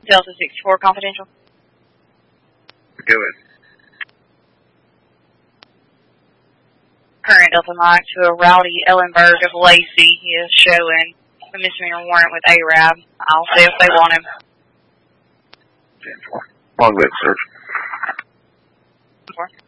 Delta 64 confidential. Go ahead. Current Delta Mike to a Rowdy Ellenberg of Lacey. He is showing a misdemeanor warrant with ARAB. I'll see if they want him. 10-4. Long live search. 4.